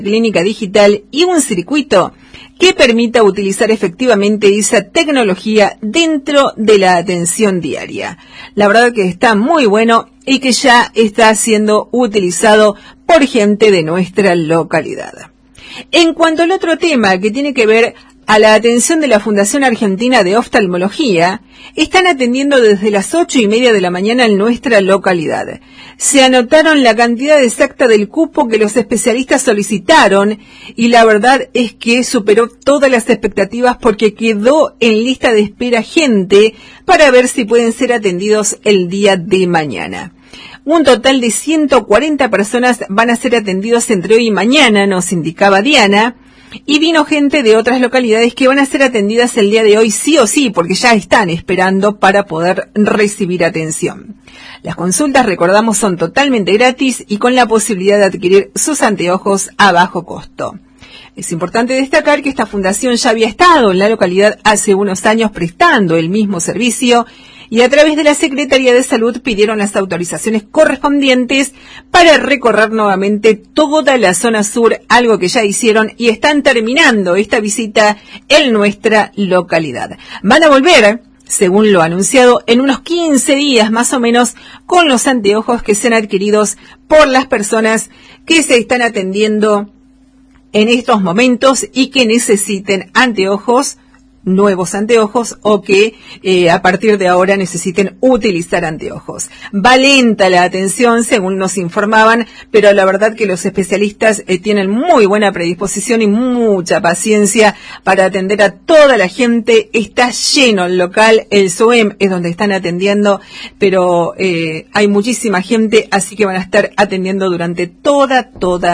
clínica digital y un circuito que permita utilizar efectivamente esa tecnología dentro de la atención diaria. La verdad que está muy bueno y que ya está siendo utilizado por gente de nuestra localidad. En cuanto al otro tema que tiene que ver a la atención de la Fundación Argentina de Oftalmología, están atendiendo desde las 8:30 de la mañana en nuestra localidad. Se anotaron la cantidad exacta del cupo que los especialistas solicitaron y la verdad es que superó todas las expectativas porque quedó en lista de espera gente para ver si pueden ser atendidos el día de mañana. Un total de 140 personas van a ser atendidos entre hoy y mañana, nos indicaba Diana. Y vino gente de otras localidades que van a ser atendidas el día de hoy sí o sí, porque ya están esperando para poder recibir atención. Las consultas, recordamos, son totalmente gratis y con la posibilidad de adquirir sus anteojos a bajo costo. Es importante destacar que esta fundación ya había estado en la localidad hace unos años prestando el mismo servicio y a través de la Secretaría de Salud pidieron las autorizaciones correspondientes para recorrer nuevamente toda la zona sur, algo que ya hicieron y están terminando esta visita en nuestra localidad. Van a volver, según lo anunciado, en unos 15 días más o menos con los anteojos que sean adquiridos por las personas que se están atendiendo en estos momentos y que necesiten anteojos, nuevos anteojos o que a partir de ahora necesiten utilizar anteojos. Va lenta la atención, según nos informaban, pero la verdad que los especialistas tienen muy buena predisposición y mucha paciencia para atender a toda la gente. Está lleno el local, el SOEM es donde están atendiendo, pero hay muchísima gente, así que van a estar atendiendo durante toda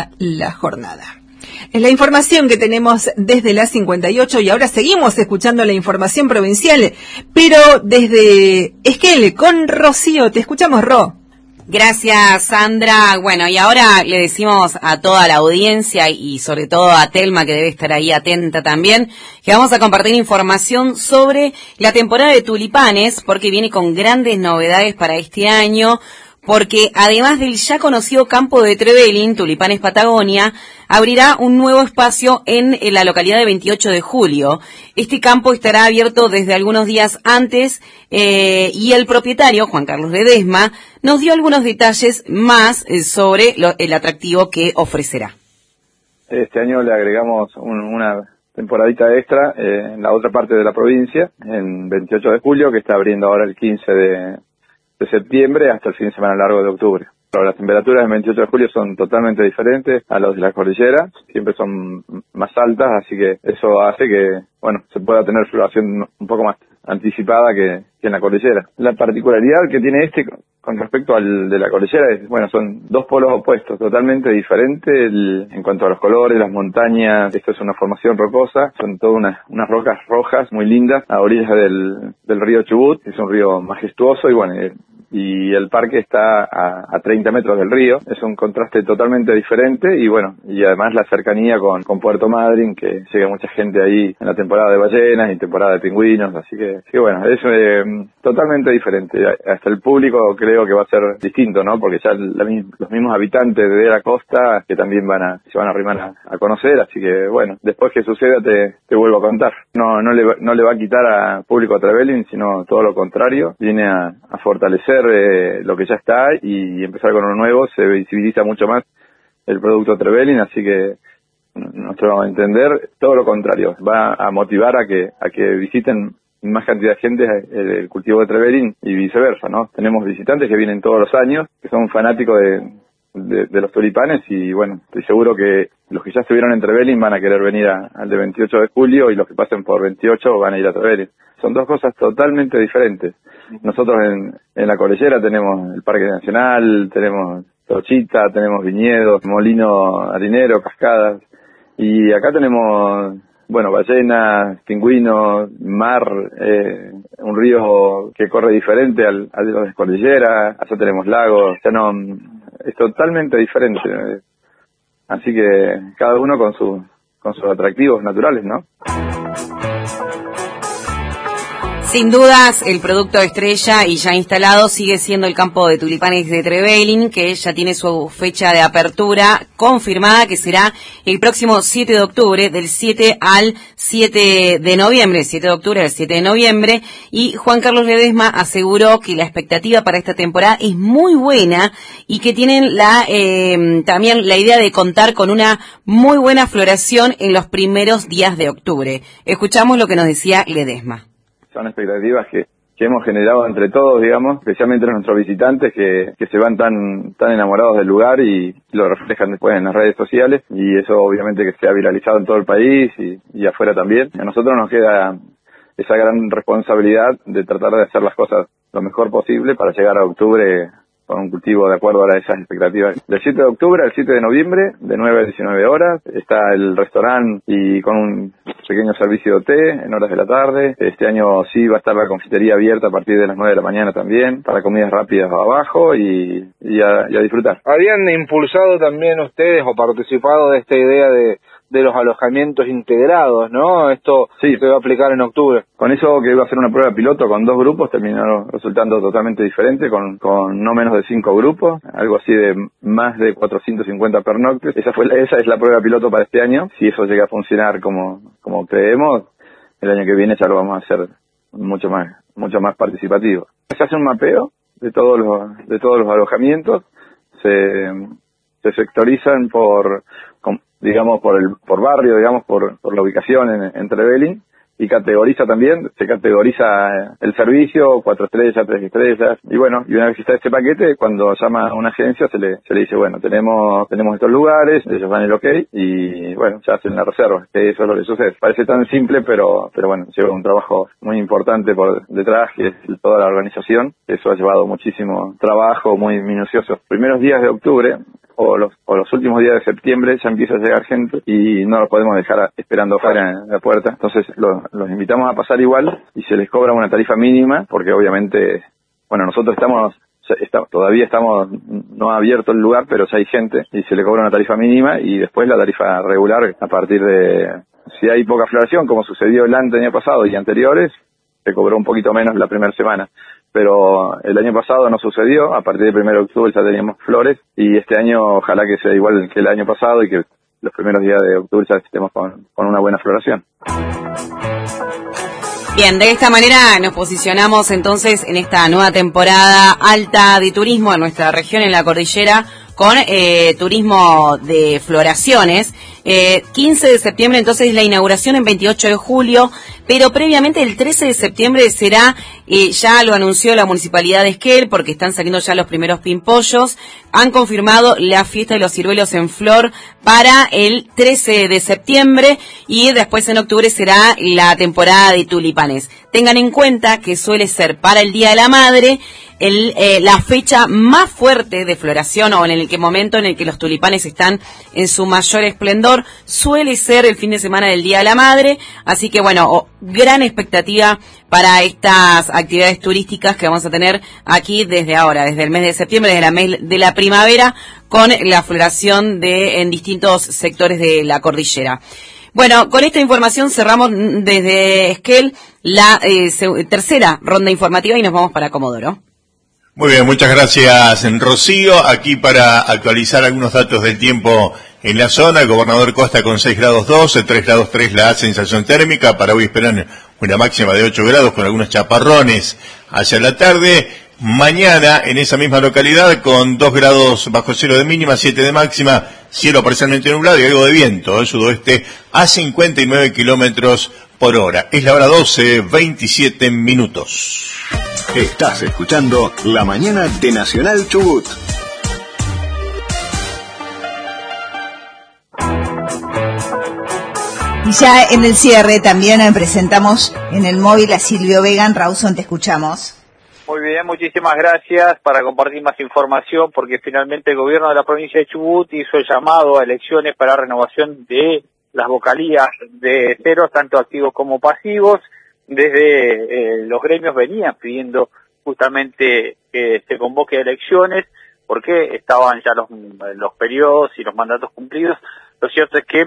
la jornada. Es la información que tenemos desde la 58 y ahora seguimos escuchando la información provincial, pero desde Esquel con Rocío. Te escuchamos, Ro. Gracias, Sandra. Bueno, y ahora le decimos a toda la audiencia y sobre todo a Telma, que debe estar ahí atenta también, que vamos a compartir información sobre la temporada de tulipanes, porque viene con grandes novedades para este año. Porque además del ya conocido campo de Trevelin, Tulipanes Patagonia, abrirá un nuevo espacio en la localidad de 28 de julio. Este campo estará abierto desde algunos días antes y el propietario, Juan Carlos Ledesma, nos dio algunos detalles más sobre el atractivo que ofrecerá. Este año le agregamos una temporadita extra en la otra parte de la provincia, en 28 de julio, que está abriendo ahora el 15 de septiembre hasta el fin de semana largo de octubre. Pero las temperaturas del 28 de julio son totalmente diferentes a los de la cordillera, siempre son más altas, así que eso hace que, bueno, se pueda tener floración un poco más anticipada que en la cordillera. La particularidad que tiene con respecto al de la cordillera es, bueno, son dos polos opuestos, totalmente diferentes en cuanto a los colores, las montañas. Esto es una formación rocosa, son todas unas rocas rojas muy lindas a orillas del río Chubut, es un río majestuoso y bueno, y el parque está a 30 metros del río, es un contraste totalmente diferente y bueno, y además la cercanía con Puerto Madryn, que llega mucha gente ahí en la temporada de ballenas y temporada de pingüinos, así que bueno, es totalmente diferente. Hasta el público creo que va a ser distinto, ¿no? Porque ya los mismos habitantes de la costa que también se van a arrimar a conocer, así que bueno, después que suceda te vuelvo a contar. No le va a quitar a público a Trevelin, sino todo lo contrario, viene a fortalecer lo que ya está y empezar con uno nuevo. Se visibiliza mucho más el producto Trevelin, así que nuestro entender, todo lo contrario, va a motivar a que visiten más cantidad de gente el cultivo de Trevelin y viceversa, ¿no? Tenemos visitantes que vienen todos los años, que son fanáticos de los tulipanes y bueno, estoy seguro que los que ya estuvieron en Trevelin van a querer venir al de 28 de julio y los que pasen por 28 van a ir a Trevelin. Son dos cosas totalmente diferentes. Nosotros en la cordillera tenemos el Parque Nacional, tenemos Trochita, tenemos viñedos, molino harinero, cascadas, y acá tenemos, bueno, ballenas, pingüinos, mar, un río que corre diferente al de los de cordillera, allá tenemos lagos, ya no, es totalmente diferente, así que cada uno con sus atractivos naturales, ¿no? Sin dudas, el producto estrella y ya instalado sigue siendo el campo de tulipanes de Trevelin, que ya tiene su fecha de apertura confirmada, que será el próximo 7 de octubre, del 7 al 7 de noviembre, 7 de octubre al 7 de noviembre, y Juan Carlos Ledesma aseguró que la expectativa para esta temporada es muy buena y que tienen también la idea de contar con una muy buena floración en los primeros días de octubre. Escuchamos lo que nos decía Ledesma. Son expectativas que hemos generado entre todos, digamos, especialmente nuestros visitantes que se van tan enamorados del lugar y lo reflejan después en las redes sociales, y eso obviamente que se ha viralizado en todo el país y afuera también. A nosotros nos queda esa gran responsabilidad de tratar de hacer las cosas lo mejor posible para llegar a octubre con un cultivo de acuerdo a esas expectativas. Del 7 de octubre al 7 de noviembre, de 9 a 19 horas, está el restaurante y con un pequeño servicio de té en horas de la tarde. Este año sí va a estar la confitería abierta a partir de las 9 de la mañana también, para comidas rápidas abajo y a disfrutar. ¿Habían impulsado también ustedes o participado de esta idea de los alojamientos integrados, ¿no? Esto sí se va a aplicar en octubre. Con eso, que iba a ser una prueba piloto con 2 grupos, terminaron resultando totalmente diferente, con no menos de 5 grupos, algo así de más de 450 pernoctes. Esa es la prueba piloto para este año. Si eso llega a funcionar como creemos, el año que viene ya lo vamos a hacer mucho más participativo. Se hace un mapeo de todos los alojamientos, se sectorizan por barrio, digamos, por la ubicación en Trevelin, y se categoriza el servicio, 4 estrellas, 3 estrellas, y bueno, y una vez que está este paquete, cuando llama a una agencia se le dice, bueno, tenemos estos lugares, ellos dan el ok, y bueno, ya hacen la reserva, que eso es lo que sucede. Parece tan simple, pero bueno, lleva un trabajo muy importante por detrás, que es toda la organización. Eso ha llevado muchísimo trabajo, muy minucioso. Primeros días de octubre, o los últimos días de septiembre, ya empieza a llegar gente y no los podemos dejar esperando afuera en la puerta. Entonces los invitamos a pasar igual y se les cobra una tarifa mínima, porque obviamente, bueno, nosotros todavía estamos no abierto el lugar, pero ya hay gente y se le cobra una tarifa mínima, y después la tarifa regular a partir de, si hay poca floración, como sucedió el año pasado y anteriores, se cobró un poquito menos la primera semana. Pero el año pasado no sucedió, a partir del 1 de octubre ya teníamos flores, y este año ojalá que sea igual que el año pasado y que los primeros días de octubre ya estemos con una buena floración. Bien, de esta manera nos posicionamos entonces en esta nueva temporada alta de turismo en nuestra región, en la cordillera, con turismo de floraciones. 15 de septiembre entonces la inauguración, en 28 de julio, pero previamente el 13 de septiembre será, ya lo anunció la Municipalidad de Esquel, porque están saliendo ya los primeros pimpollos, han confirmado la fiesta de los ciruelos en flor para el 13 de septiembre, y después en octubre será la temporada de tulipanes. Tengan en cuenta que suele ser para el Día de la Madre la fecha más fuerte de floración, o en el momento en el que los tulipanes están en su mayor esplendor, suele ser el fin de semana del Día de la Madre. Así que bueno, gran expectativa para estas actividades turísticas que vamos a tener aquí desde ahora, desde el mes de septiembre, desde la mes de la primavera, con la floración en distintos sectores de la cordillera. Bueno, con esta información cerramos desde Esquel la tercera ronda informativa y nos vamos para Comodoro. Muy bien, muchas gracias, Rocío. Aquí para actualizar algunos datos del tiempo en la zona. El gobernador Costa con 6 grados 2, 3 grados 3 la sensación térmica. Para hoy esperan una máxima de 8 grados con algunos chaparrones hacia la tarde. Mañana en esa misma localidad con 2 grados bajo cero de mínima, 7 de máxima, cielo parcialmente nublado y algo de viento del sudoeste a 59 kilómetros por hora. Es la hora 12, 27 minutos. Estás escuchando La Mañana de Nacional Chubut. Y ya en el cierre también presentamos en el móvil a Silvio Vegan. Rawson, te escuchamos. Muy bien, muchísimas gracias para compartir más información, porque finalmente el gobierno de la provincia de Chubut hizo el llamado a elecciones para renovación de las vocalías de ceros, tanto activos como pasivos. Desde los gremios venían pidiendo justamente que se convoque a elecciones, porque estaban ya los periodos y los mandatos cumplidos. Lo cierto es que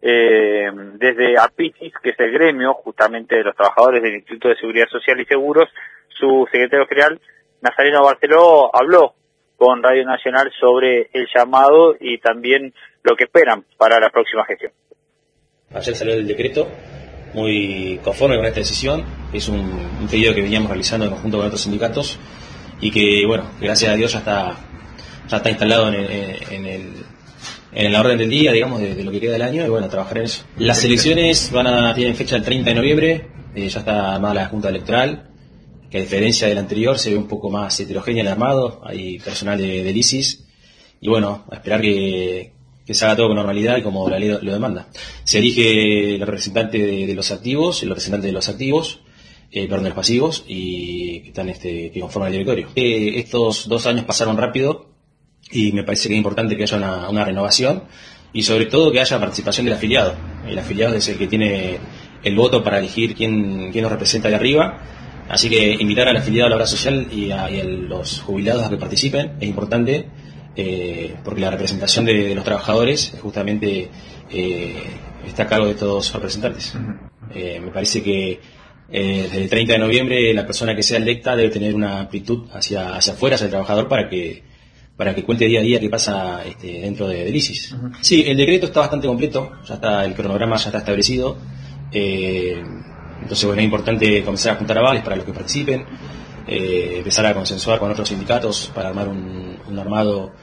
desde APISIS, que es el gremio justamente de los trabajadores del Instituto de Seguridad Social y Seguros, su secretario general, Nazareno Barceló, habló con Radio Nacional sobre el llamado y también lo que esperan para la próxima gestión. Ayer salió el decreto, muy conforme con esta decisión. Es un pedido que veníamos realizando en conjunto con otros sindicatos y que, bueno, gracias a Dios ya está instalado en la orden del día, digamos, de lo que queda del año, y bueno, trabajar en eso. Las elecciones tienen fecha el 30 de noviembre, ya está armada la Junta Electoral, que a diferencia del anterior se ve un poco más heterogénea el armado, hay personal del ISIS, y bueno, a esperar que se haga todo con normalidad y como la ley lo demanda. Se elige el representante de los activos, el representante de los activos, de los pasivos, y que están que conforman el directorio. Estos 2 años pasaron rápido, y me parece que es importante que haya una renovación, y sobre todo que haya participación del afiliado. El afiliado es el que tiene el voto para elegir quién nos representa de arriba. Así que invitar al afiliado a la obra social y a los jubilados a que participen es importante, porque la representación de los trabajadores justamente está a cargo de todos los representantes. Me parece que desde el 30 de noviembre la persona que sea electa debe tener una amplitud hacia afuera, hacia el trabajador, para que cuente día a día qué pasa dentro del ISIS. Sí, el decreto está bastante completo, ya está, el cronograma ya está establecido. Entonces, bueno, es importante comenzar a juntar avales para los que participen, empezar a consensuar con otros sindicatos para armar un armado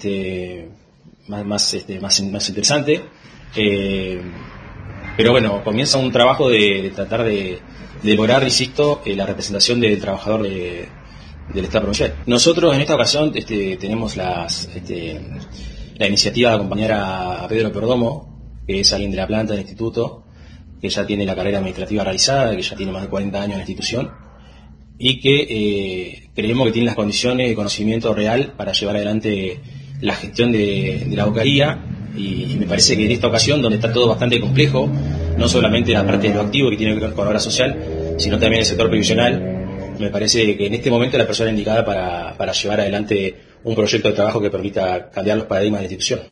más interesante. Pero bueno, comienza un trabajo de tratar de lograr, insisto, la representación del trabajador del Estado provincial. Nosotros en esta ocasión tenemos la iniciativa de acompañar a Pedro Perdomo, que es alguien de la planta del instituto, que ya tiene la carrera administrativa realizada, que ya tiene más de 40 años en la institución, y que creemos que tiene las condiciones de conocimiento real para llevar adelante la gestión de la vocalía, y me parece que en esta ocasión, donde está todo bastante complejo, no solamente la parte de lo activo que tiene que ver con la obra social, sino también el sector previsional, me parece que en este momento es la persona indicada para llevar adelante un proyecto de trabajo que permita cambiar los paradigmas de la institución.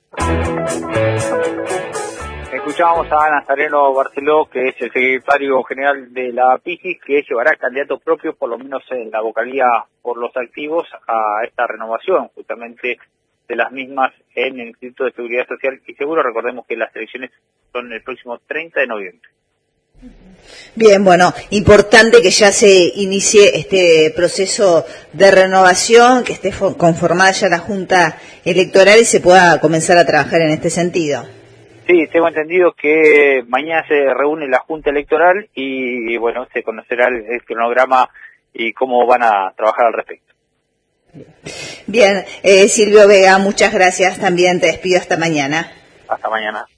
Escuchábamos a Nazareno Barceló, que es el secretario general de la APISIS, que llevará candidatos propios, por lo menos en la vocalía por los activos, a esta renovación, justamente de las mismas en el Instituto de Seguridad Social y Seguro. Recordemos que las elecciones son el próximo 30 de noviembre. Bien, bueno, importante que ya se inicie este proceso de renovación, que esté conformada ya la Junta Electoral y se pueda comenzar a trabajar en este sentido. Sí, tengo entendido que mañana se reúne la Junta Electoral y bueno, se conocerá el cronograma y cómo van a trabajar al respecto. Bien, Silvio Vega, muchas gracias. También te despido hasta mañana. Hasta mañana.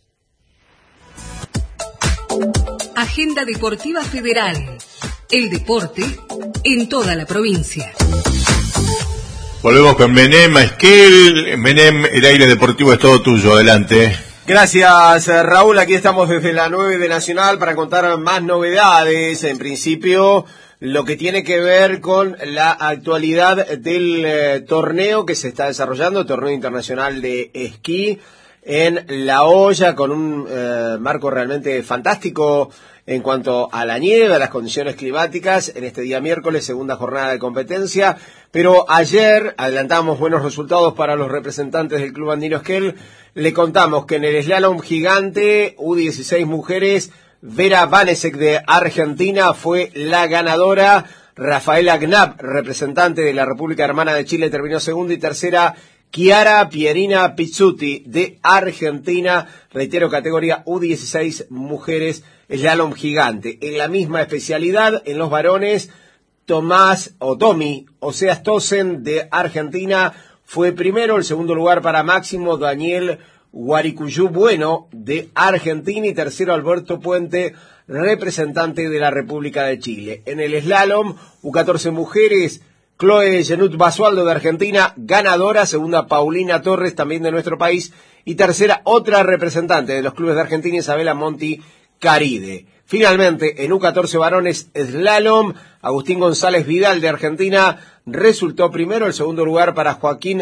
Agenda Deportiva Federal. El deporte en toda la provincia. Volvemos con Menem Esquel. Menem, el aire deportivo es todo tuyo. Adelante. Gracias, Raúl. Aquí estamos desde la 9 de Nacional para contar más novedades. En principio, lo que tiene que ver con la actualidad del torneo que se está desarrollando, el torneo internacional de esquí en La Hoya, con un marco realmente fantástico en cuanto a la nieve, a las condiciones climáticas, en este día miércoles, segunda jornada de competencia. Pero ayer adelantamos buenos resultados para los representantes del Club Andino Esquel. Le contamos que en el slalom gigante U16 mujeres, Vera Vanesek de Argentina fue la ganadora. Rafaela Gnab, representante de la República Hermana de Chile, terminó segunda, y tercera Chiara Pierina Pizzuti de Argentina. Reitero, categoría U16 mujeres, slalom gigante. En la misma especialidad, en los varones, Tommy Oseas Tosen de Argentina fue primero. El segundo lugar para Máximo Daniel Guaricuyú Bueno de Argentina, y tercero Alberto Puente, representante de la República de Chile. En el slalom U14 mujeres, Chloe Genut Basualdo de Argentina, ganadora. Segunda Paulina Torres, también de nuestro país, y tercera otra representante de los clubes de Argentina, Isabela Monti Caride. Finalmente, en U14 varones slalom, Agustín González Vidal de Argentina resultó primero. El segundo lugar para Joaquín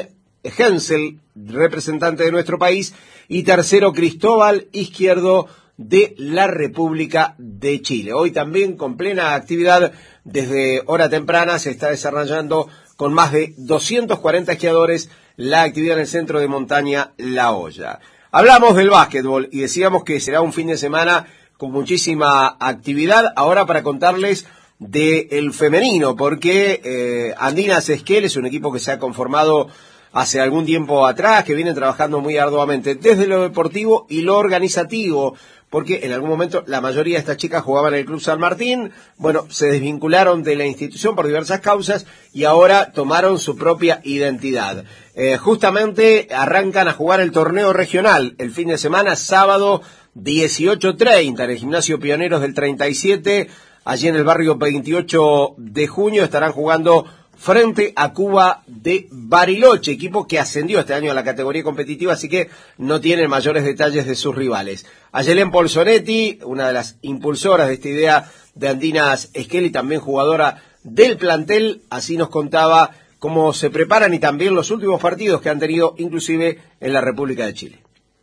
Hensel, representante de nuestro país, y tercero Cristóbal Izquierdo de la República de Chile. Hoy también con plena actividad desde hora temprana se está desarrollando con más de 240 esquiadores la actividad en el centro de montaña La Hoya. Hablamos del básquetbol y decíamos que será un fin de semana con muchísima actividad. Ahora para contarles del femenino, porque Andinas Esquel es un equipo que se ha conformado hace algún tiempo atrás, que vienen trabajando muy arduamente desde lo deportivo y lo organizativo, porque en algún momento la mayoría de estas chicas jugaban en el Club San Martín, bueno, se desvincularon de la institución por diversas causas y ahora tomaron su propia identidad. Justamente arrancan a jugar el torneo regional el fin de semana, sábado 18:30, en el Gimnasio Pioneros del 37, allí en el barrio 28 de junio, estarán jugando frente a Cuba de Bariloche, equipo que ascendió este año a la categoría competitiva, así que no tienen mayores detalles de sus rivales. Ayelén Polsonetti, una de las impulsoras de esta idea de Andinas Esquel y también jugadora del plantel, así nos contaba cómo se preparan y también los últimos partidos que han tenido inclusive en la República de Chile.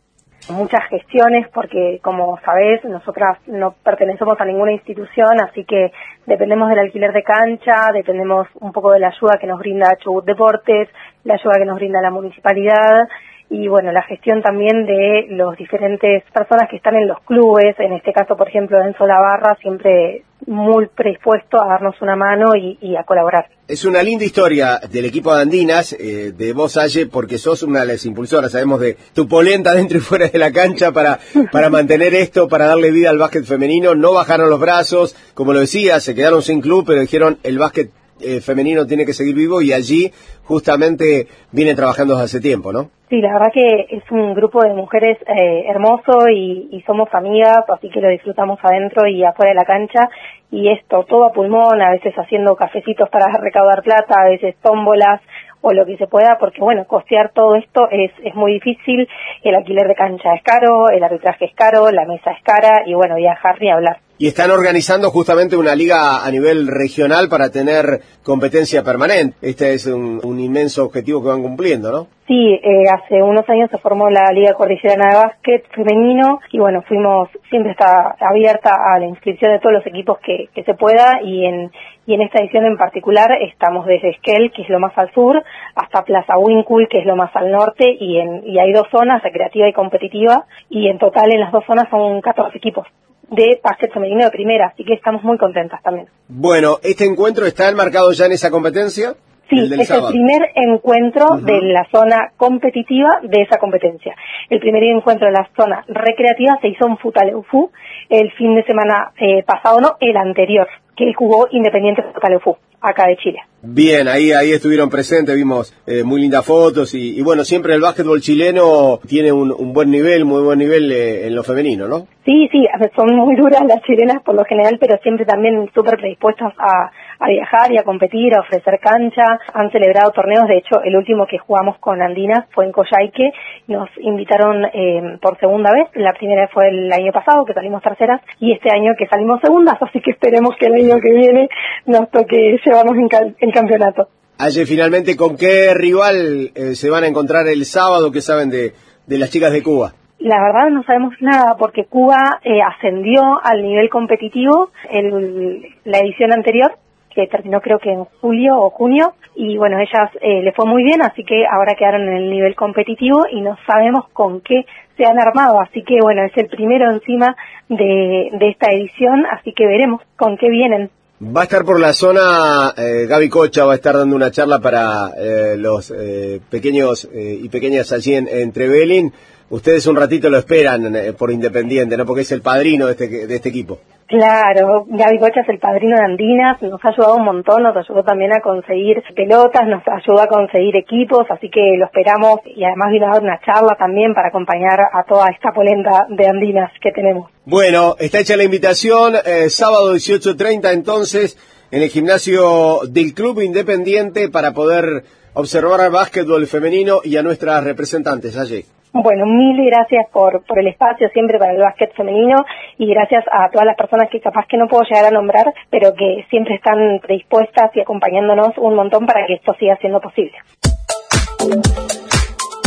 Muchas gestiones porque, como sabés, nosotras no pertenecemos a ninguna institución, así que dependemos del alquiler de cancha, dependemos un poco de la ayuda que nos brinda Chubut Deportes, la ayuda que nos brinda la municipalidad y, bueno, la gestión también de los diferentes personas que están en los clubes, en este caso, por ejemplo, Enzo Lavarra, siempre muy predispuesto a darnos una mano y a colaborar. Es una linda historia del equipo de Andinas, de vos, Aye, porque sos una de las impulsoras, sabemos de tu polenta dentro y fuera de la cancha para mantener esto, para darle vida al básquet femenino. No bajaron los brazos, como lo decía, se quedaron sin club, pero dijeron el básquet femenino tiene que seguir vivo y allí justamente viene trabajando desde hace tiempo, ¿no? Sí, la verdad que es un grupo de mujeres hermoso y somos amigas, así que lo disfrutamos adentro y afuera de la cancha. Y esto, todo a pulmón, a veces haciendo cafecitos para recaudar plata, a veces tómbolas o lo que se pueda, porque bueno, costear todo esto es muy difícil. El alquiler de cancha es caro, el arbitraje es caro, la mesa es cara y bueno, viajar ni hablar. Y están organizando justamente una liga a nivel regional para tener competencia permanente. Este es un inmenso objetivo que van cumpliendo, ¿no? Sí, hace unos años se formó la Liga Cordillerana de Básquet Femenino y bueno, siempre está abierta a la inscripción de todos los equipos que se pueda y en esta edición en particular estamos desde Esquel, que es lo más al sur, hasta Plaza Winkul, que es lo más al norte y hay dos zonas, recreativa y competitiva, y en total en las dos zonas son 14 equipos de básquet femenino de primera, así que estamos muy contentas también. Bueno, ¿este encuentro está enmarcado ya en esa competencia? Sí, es sábado. El primer encuentro de la zona competitiva de esa competencia. El primer encuentro de la zona recreativa se hizo en Futaleufú el fin de semana pasado, no, el anterior, que jugó Independiente Futaleufú, acá de Chile. Bien, ahí estuvieron presentes, vimos muy lindas fotos y bueno, siempre el básquetbol chileno tiene un buen nivel, muy buen nivel en lo femenino, ¿no? Sí, son muy duras las chilenas por lo general, pero siempre también súper predispuestas a viajar y a competir, a ofrecer cancha. Han celebrado torneos, de hecho, el último que jugamos con Andinas fue en Coyhaique. Nos invitaron por segunda vez, la primera vez fue el año pasado, que salimos terceras, y este año que salimos segundas, así que esperemos que el año que viene nos toque llevarnos en campeonato. Aye, finalmente, ¿con qué rival se van a encontrar el sábado? ¿Qué saben de las chicas de Cuba? La verdad no sabemos nada porque Cuba ascendió al nivel competitivo en la edición anterior, que terminó creo que en julio o junio, y bueno, ellas le fue muy bien, así que ahora quedaron en el nivel competitivo y no sabemos con qué se han armado, así que bueno, es el primero encima de esta edición, así que veremos con qué vienen. Va a estar por la zona, Gaby Cocha va a estar dando una charla para los pequeños y pequeñas allí en Trevelin. Ustedes un ratito lo esperan por Independiente, ¿no? Porque es el padrino de este equipo. Claro, Gaby Cocha es el padrino de Andinas, nos ha ayudado un montón, nos ayudó también a conseguir pelotas, nos ayudó a conseguir equipos, así que lo esperamos y además vino a dar una charla también para acompañar a toda esta polenta de Andinas que tenemos. Bueno, está hecha la invitación, sábado 18:30 entonces, en el gimnasio del Club Independiente para poder observar al básquetbol femenino y a nuestras representantes allí. Bueno, mil gracias por el espacio siempre para el básquet femenino y gracias a todas las personas que capaz que no puedo llegar a nombrar, pero que siempre están predispuestas y acompañándonos un montón para que esto siga siendo posible.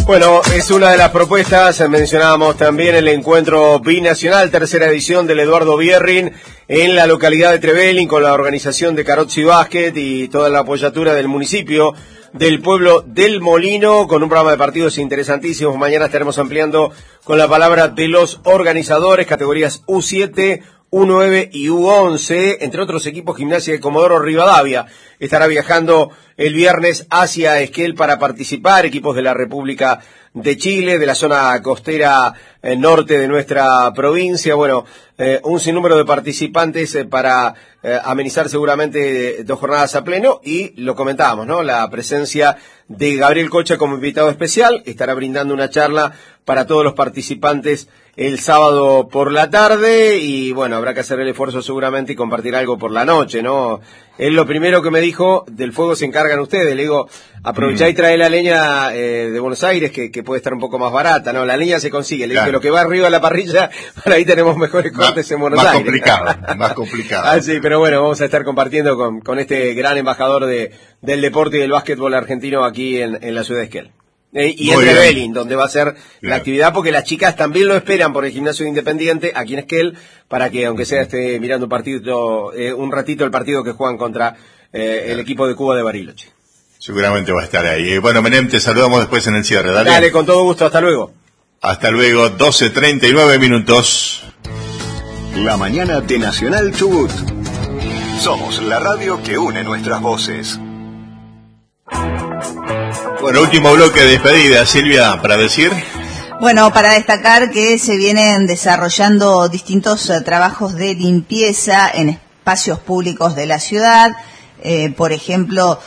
Bueno, es una de las propuestas. Mencionábamos también el encuentro binacional, tercera edición del Eduardo Bierrin en la localidad de Trevelin, con la organización de Carozzi Basket y toda la apoyatura del municipio del pueblo del Molino, con un programa de partidos interesantísimos. Mañana estaremos ampliando con la palabra de los organizadores, categorías U7, U9 y U11, entre otros equipos. Gimnasia de Comodoro Rivadavia estará viajando el viernes hacia Esquel para participar, equipos de la República de Chile, de la zona costera norte de nuestra provincia. Bueno, un sinnúmero de participantes para amenizar seguramente 2 jornadas a pleno, y lo comentábamos, ¿no? La presencia de Gabriel Cocha como invitado especial, estará brindando una charla para todos los participantes el sábado por la tarde, y bueno, habrá que hacer el esfuerzo seguramente y compartir algo por la noche, ¿no? Él lo primero que me dijo, del fuego se encargan ustedes. Le digo, aprovechá y trae la leña de Buenos Aires, que puede estar un poco más barata, ¿no? La leña se consigue. Le dije, lo que va arriba de la parrilla, para ahí tenemos mejores cortes en Buenos Aires. Más complicado. Ah, sí, pero bueno, vamos a estar compartiendo con este gran embajador del deporte y del básquetbol argentino aquí en la ciudad de Esquel. Y en Trevelin, donde va a ser la actividad, porque las chicas también lo esperan por el gimnasio de Independiente aquí en Esquel, para que aunque sea esté mirando un ratito el partido que juegan contra el equipo de Cuba de Bariloche. Seguramente va a estar ahí. Bueno, Menem, te saludamos después en el cierre. Dale, con todo gusto, hasta luego. Hasta luego, 12:39 minutos. La mañana de Nacional Chubut. Somos la radio que une nuestras voces. Bueno, último bloque de despedida, Silvia, para decir. Bueno, para destacar que se vienen desarrollando distintos trabajos de limpieza en espacios públicos de la ciudad. Por ejemplo,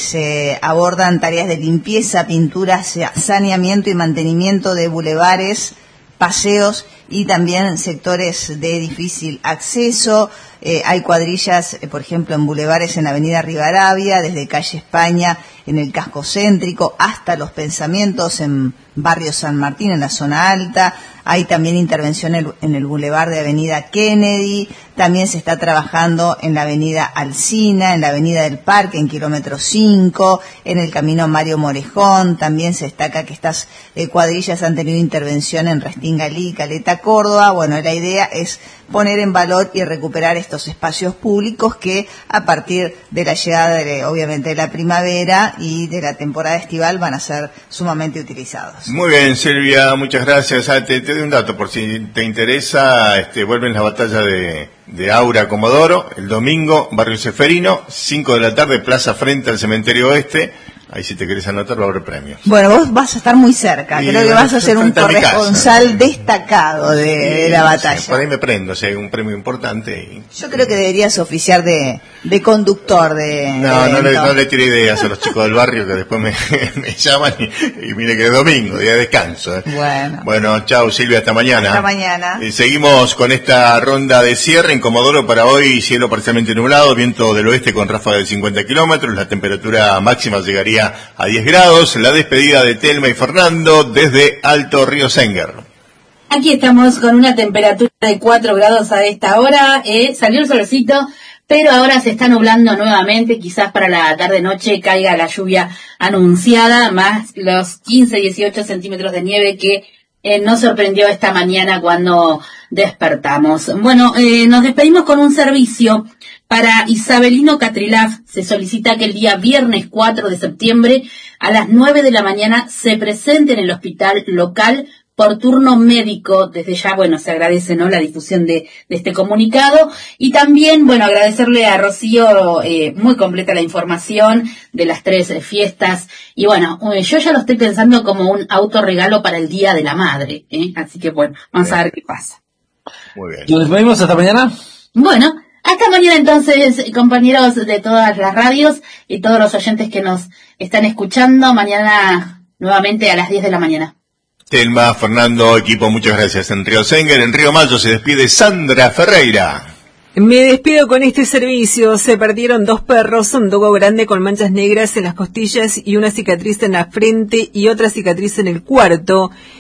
se abordan tareas de limpieza, pintura, saneamiento y mantenimiento de bulevares, paseos y también sectores de difícil acceso. Hay cuadrillas, por ejemplo, en bulevares en la avenida Rivadavia, desde calle España, en el casco céntrico, hasta Los Pensamientos, en barrio San Martín, en la zona alta. Hay también intervención en el bulevar de avenida Kennedy. También se está trabajando en la avenida Alsina, en la avenida del Parque, en kilómetro 5, en el camino Mario Morejón. También se destaca que estas cuadrillas han tenido intervención en Restingalí, Caleta, Córdoba. Bueno, la idea es poner en valor y recuperar estos espacios públicos que a partir de la llegada obviamente de la primavera y de la temporada estival van a ser sumamente utilizados. Muy bien, Silvia, muchas gracias. Te doy un dato por si te interesa. Vuelven la batalla de Aura Comodoro el domingo, barrio Ceferino, 5 de la tarde, plaza frente al cementerio oeste. Ahí si te querés anotar va a haber premios. Bueno, vos vas a estar muy cerca. Creo que vas a ser un corresponsal destacado de la batalla. Por ahí me prendo, si hay un premio importante. Yo creo que deberías oficiar de conductor de... No le tire ideas a los chicos del barrio, que después me llaman y mire que es domingo, día de descanso. Bueno, chao Silvia, hasta mañana. Hasta mañana. Seguimos con esta ronda de cierre. En Comodoro para hoy, cielo parcialmente nublado, viento del oeste con ráfaga de 50 kilómetros, la temperatura máxima llegaría a 10 grados, la despedida de Telma y Fernando desde Alto Río Senguer. Aquí estamos con una temperatura de 4 grados a esta hora, salió el solecito, pero ahora se está nublando nuevamente, quizás para la tarde-noche caiga la lluvia anunciada, más los 15-18 centímetros de nieve que nos sorprendió esta mañana cuando despertamos. Bueno, nos despedimos con un servicio para Isabelino Catrilaf. Se solicita que el día viernes 4 de septiembre a las 9 de la mañana se presente en el hospital local por turno médico. Desde ya, bueno, se agradece, ¿no?, la difusión de este comunicado. Y también, bueno, agradecerle a Rocío, muy completa la información de las 3 fiestas. Y bueno, yo ya lo estoy pensando como un autorregalo para el Día de la Madre, Así que bueno, vamos a ver qué pasa. Muy bien. ¿Nos despedimos hasta mañana? Bueno, hasta mañana entonces, compañeros de todas las radios y todos los oyentes que nos están escuchando. Mañana nuevamente a las 10 de la mañana. Telma, Fernando, equipo, muchas gracias. En Río Senguer, en Río Mayo se despide Sandra Ferreira. Me despido con este servicio. Se perdieron 2 perros, un dogo grande con manchas negras en las costillas y una cicatriz en la frente y otra cicatriz en el cuarto.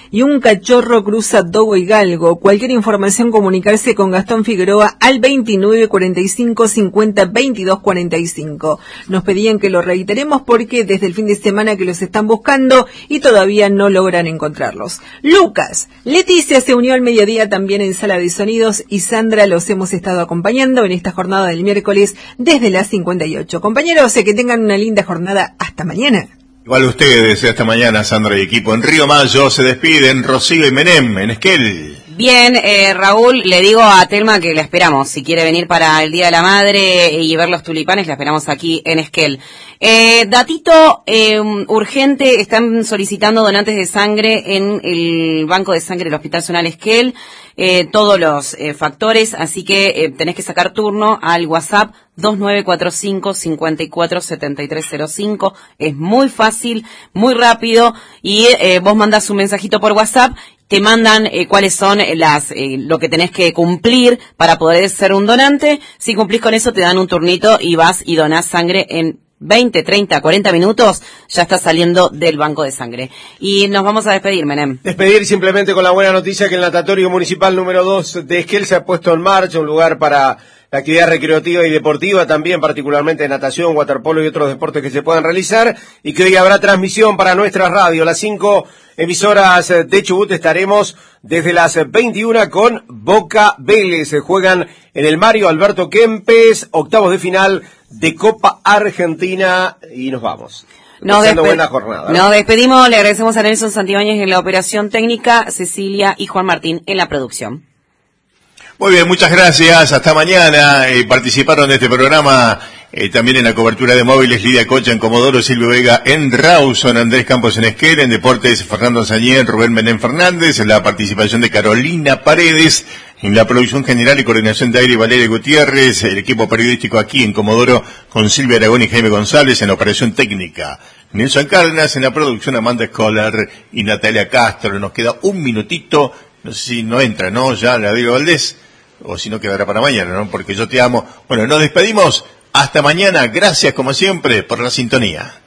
y un cachorro cruza Dogo y Galgo. Cualquier información, comunicarse con Gastón Figueroa al 29 45 50 22 45. Nos pedían que lo reiteremos porque desde el fin de semana que los están buscando y todavía no logran encontrarlos. Lucas, Leticia se unió al mediodía también en Sala de Sonidos y Sandra los hemos estado acompañando en esta jornada del miércoles desde las 58. Compañeros, que tengan una linda jornada. Hasta mañana. Igual ustedes, hasta mañana, Sandra y equipo. En Río Mayo se despiden Rocío y Menem, en Esquel. Bien, Raúl, le digo a Telma que la esperamos. Si quiere venir para el Día de la Madre y ver los tulipanes, la esperamos aquí en Esquel. Datito urgente, están solicitando donantes de sangre en el Banco de Sangre del Hospital Zonal Esquel. Todos los factores, así que tenés que sacar turno al WhatsApp 2945 547305. Es muy fácil, muy rápido, y vos mandás un mensajito por WhatsApp, te mandan cuáles son lo que tenés que cumplir para poder ser un donante. Si cumplís con eso, te dan un turnito y vas y donás sangre en 20, 30, 40 minutos, ya está saliendo del banco de sangre. Y nos vamos a despedir, Menem. Despedir simplemente con la buena noticia que el natatorio municipal número 2 de Esquel se ha puesto en marcha, un lugar para la actividad recreativa y deportiva, también particularmente natación, waterpolo y otros deportes que se puedan realizar, y que hoy habrá transmisión para nuestra radio. Las 5 emisoras de Chubut estaremos desde las 21 con Boca Vélez. Se juegan en el Mario Alberto Kempes, octavos de final de Copa Argentina, y nos vamos. Buena jornada. Nos despedimos, le agradecemos a Nelson Santibáñez en la operación técnica, Cecilia y Juan Martín en la producción. Muy bien, muchas gracias. Hasta mañana. Participaron de este programa también en la cobertura de móviles Lidia Cocha en Comodoro, Silvio Vega en Rawson, Andrés Campos en Esquel, en Deportes Fernando Sañé, Rubén Menem Fernández, en la participación de Carolina Paredes, en la producción general y coordinación de aire Valeria Gutiérrez, el equipo periodístico aquí en Comodoro con Silvia Aragón y Jaime González, en la operación técnica Nelson Cárdenas, en la producción Amanda Scholar y Natalia Castro. Nos queda un minutito, no sé si no entra, ¿no? Ya la Diego Valdés, o si no quedará para mañana, ¿no? Porque yo te amo. Bueno, nos despedimos. Hasta mañana. Gracias, como siempre, por la sintonía.